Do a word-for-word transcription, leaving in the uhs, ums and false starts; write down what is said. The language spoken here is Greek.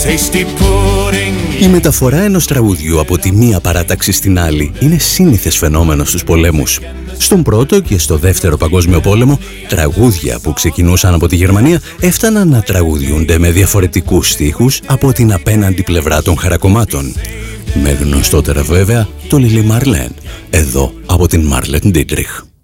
Η μεταφορά ενός τραγουδιού από τη μία παράταξη στην άλλη είναι σύνηθες φαινόμενο στους πολέμους. Στον Πρώτο και στο Δεύτερο Παγκόσμιο Πόλεμο, τραγούδια που ξεκινούσαν από τη Γερμανία έφταναν να τραγουδιούνται με διαφορετικούς στίχους από την απέναντι πλευρά των χαρακομμάτων. Με γνωστότερα βέβαια το Λίλι Μαρλέν, εδώ από την Μάρλεν Ντίτριχ.